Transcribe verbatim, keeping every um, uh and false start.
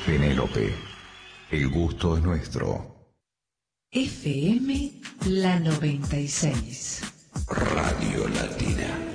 Penélope, el gusto es nuestro. F M La noventa y seis. Radio Latina.